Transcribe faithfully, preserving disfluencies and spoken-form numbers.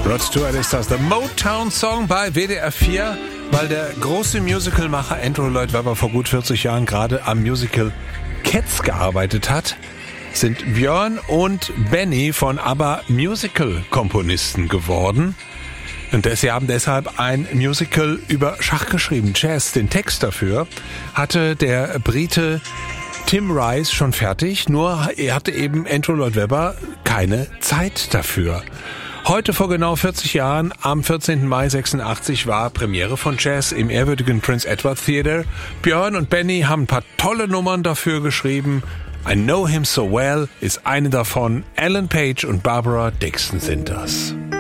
Rod Stewart ist das, der Motown-Song bei W D R vier, weil der große Musicalmacher Andrew Lloyd Webber vor gut vierzig Jahren gerade am Musical Cats gearbeitet hat, sind Björn und Benny von ABBA Musical-Komponisten geworden. Und sie haben deshalb ein Musical über Schach geschrieben, Chess. Den Text dafür hatte der Brite Tim Rice schon fertig, nur er hatte eben Andrew Lloyd Webber keine Zeit dafür. Heute vor genau vierzig Jahren, am vierzehnten Mai sechsundachtzig, war Premiere von Chess im ehrwürdigen Prince Edward Theatre. Björn und Benny haben ein paar tolle Nummern dafür geschrieben. I Know Him So Well ist eine davon. Alan Page und Barbara Dixon sind das.